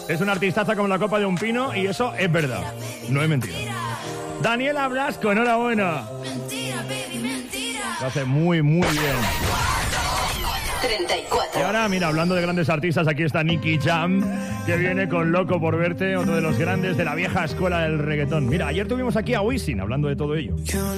Es una artistaza como la copa de un pino y eso es verdad, no es mentira. Daniela Blasco, enhorabuena. Lo hace muy, muy bien. 34. Y ahora, mira, hablando de grandes artistas, aquí está Nicky Jam, que viene con Loco por verte, otro de los grandes de la vieja escuela del reggaetón. Mira, ayer tuvimos aquí a Wisin hablando de todo ello.